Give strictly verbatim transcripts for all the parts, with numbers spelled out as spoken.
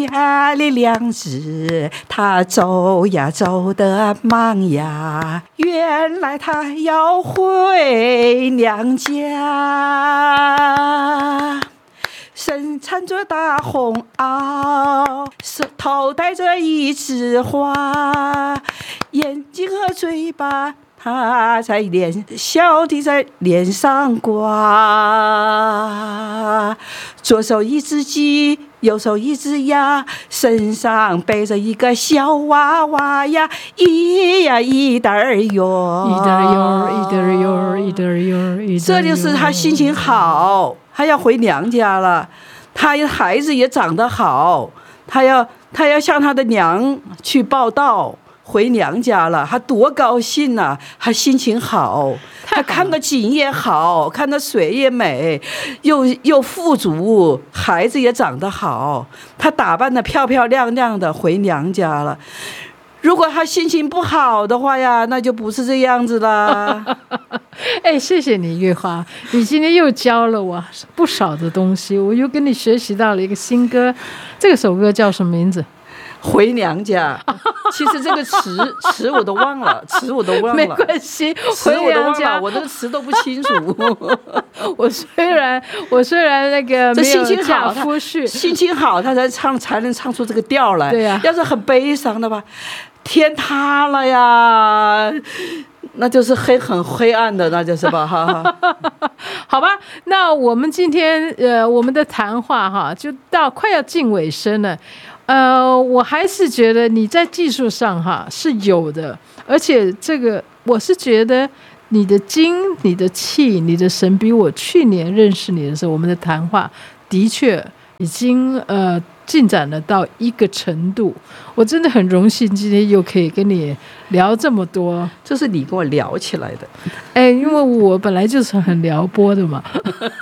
呀的两只，他走呀走得忙呀，原来他要回娘家。身穿着大红袄，手头戴着一枝花，眼睛和嘴巴他在脸笑地在脸上挂，左手一只鸡，右手一只鸭，身上背着一个小娃娃呀，咿呀一嘚儿哟， 一嘚儿哟，一嘚儿哟，一嘚儿哟，一嘚儿哟。 这就是他心情好，他要回娘家了，他孩子也长得好，他要他要向他的娘去报道。回娘家了，他多高兴呐、啊！他心情好，他看个景也好，看到水也美，又又富足，孩子也长得好，他打扮得漂漂亮亮的回娘家了。如果他心情不好的话呀，那就不是这样子啦。 哎，谢谢你，月花，你今天又教了我不少的东西，我又跟你学习到了一个新歌。这个首歌叫什么名字？ 回娘家。其实这个词词我都忘了，词我都忘了， 没关系， 词我都忘了，我这个词都不清楚。 我虽然我虽然那个这心情好， 夫婿心情好，他才唱才能唱出这个调来。 对呀、啊， 要是很悲伤的吧，天塌了呀，那就是黑很黑暗的，那就是吧，哈。 好吧，那我们今天呃我们的谈话哈，就到快要近尾声了。呃，我还是觉得你在技术上哈是有的，而且这个我是觉得你的精、你的气、你的神，比我去年认识你的时候，我们的谈话的确已经呃进展了到一个程度。我真的很荣幸今天又可以跟你聊这么多， 这是你跟我聊起来的。 哎，因为我本来就是很撩拨的嘛。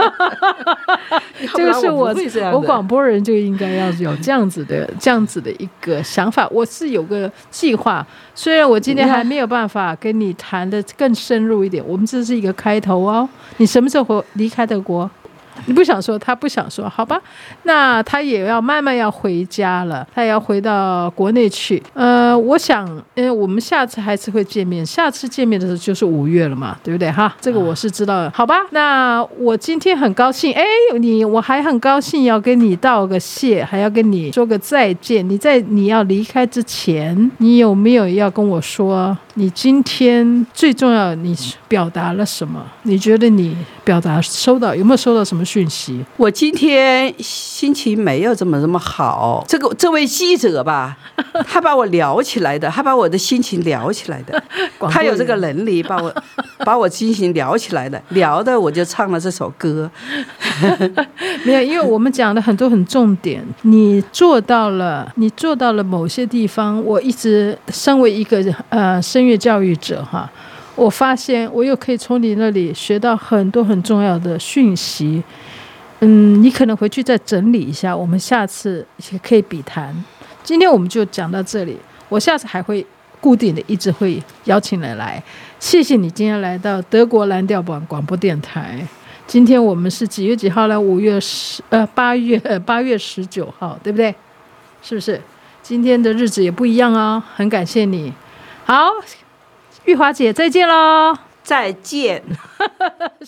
这个是我我广播人就应该要有这样子的这样子的一个想法。我是有个计划，虽然我今天还没有办法跟你谈的更深入一点，我们这是一个开头哦。你什么时候离开德国？你不想说，他不想说，好吧？那他也要慢慢要回家了，他也要回到国内去。呃，我想，呃，我们下次还是会见面，下次见面的时候就是五月了嘛，对不对哈？这个我是知道的，好吧？那我今天很高兴，哎，你我还很高兴要跟你道个谢，还要跟你说个再见。你在你要离开之前，你有没有要跟我说？你今天最重要，你表达了什么？你觉得你表达收到有没有收到什么讯息？ 我今天心情没有这么这么好。这个这位记者吧，他把我聊起来的，他把我的心情聊起来的，他有这个能力把我把我心情聊起来的，聊的我就唱了这首歌。 没有，因为我们讲了很多很重点，你做到了，你做到了某些地方。我一直身为一个呃声乐教育者哈，我发现我又可以从你那里学到很多很重要的讯息。嗯，你可能回去再整理一下，我们下次也可以比谈。今天我们就讲到这里，我下次还会固定的一直会邀请人来。谢谢你今天来到德国蓝调广广播电台。今天我们是几月几号呢？五月十呃八月八月十九号，对不对？是不是？今天的日子也不一样哦，很感谢你。好，玉华姐再见喽， 再见。